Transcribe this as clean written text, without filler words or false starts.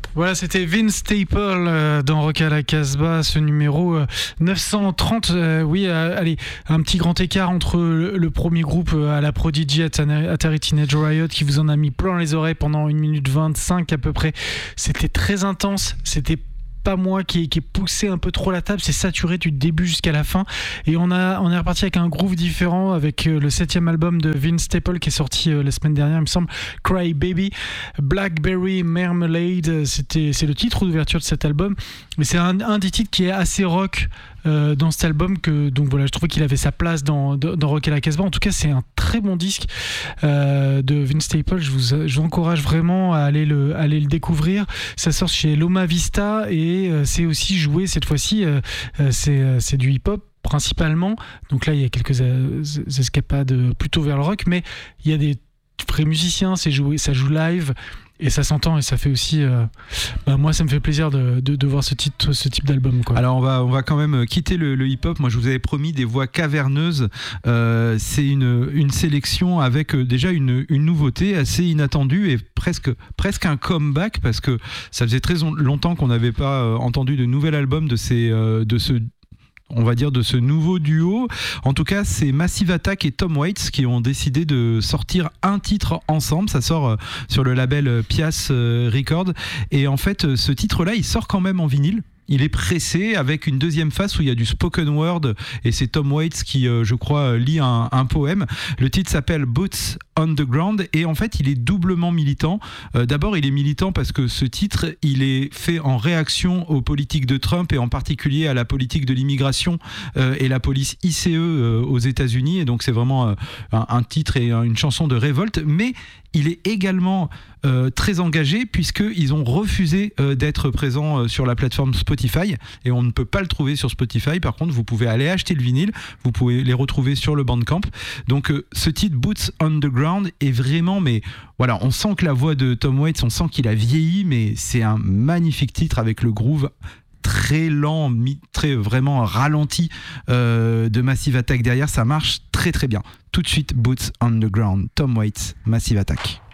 Voilà, c'était Vince Staple dans Rock à la Casbah, ce numéro 930. Oui, allez, un petit grand écart entre le premier groupe à la Prodigy, Atari Teenage Riot, qui vous en a mis plein les oreilles pendant 1 minute 25 à peu près. C'était très intense, c'était pas moi qui ai poussé un peu trop la table, c'est saturé du début jusqu'à la fin, et on est reparti avec un groove différent avec le 7e album de Vince Staple qui est sorti la semaine dernière, il me semble, Cry Baby. Blackberry Marmalade, c'est le titre d'ouverture de cet album, mais c'est un des titres qui est assez rock dans cet album, donc voilà, je trouvais qu'il avait sa place dans Rock à la Casbah. En tout cas, c'est un très bon disque de Vince Staple. Je vous encourage vraiment à aller le découvrir. Ça sort chez Loma Vista et c'est aussi joué cette fois-ci. C'est du hip-hop principalement. Donc là, il y a quelques escapades plutôt vers le rock, mais il y a des vrais musiciens. Ça joue live. Et ça s'entend et ça fait aussi moi ça me fait plaisir de voir ce type d'album, quoi. Alors on va quand même quitter le hip-hop. Moi je vous avais promis des voix caverneuses. C'est une sélection avec déjà une nouveauté assez inattendue et presque un comeback, parce que ça faisait très longtemps qu'on n'avait pas entendu de nouvel album de ce nouveau duo. En tout cas, c'est Massive Attack et Tom Waits qui ont décidé de sortir un titre ensemble. Ça sort sur le label Pias Records. Et en fait, ce titre-là, il sort quand même en vinyle. Il est pressé avec une deuxième face où il y a du spoken word, et c'est Tom Waits qui, je crois, lit un poème. Le titre s'appelle Boots on the Ground, et en fait il est doublement militant. D'abord, il est militant parce que ce titre, il est fait en réaction aux politiques de Trump, et en particulier à la politique de l'immigration et la police ICE aux États-Unis. Et donc c'est vraiment un titre et une chanson de révolte, mais il est également très engagé, puisqu'ils ont refusé d'être présents sur la plateforme Spotify, et on ne peut pas le trouver sur Spotify. Par contre, vous pouvez aller acheter le vinyle, vous pouvez les retrouver sur le Bandcamp. Donc ce titre Boots on the Ground est vraiment, mais voilà, on sent que la voix de Tom Waits, on sent qu'il a vieilli, mais c'est un magnifique titre avec le groove très lent, très vraiment ralenti de Massive Attack derrière. Ça marche très très bien. Tout de suite, Boots on the Ground, Tom Waits, Massive Attack.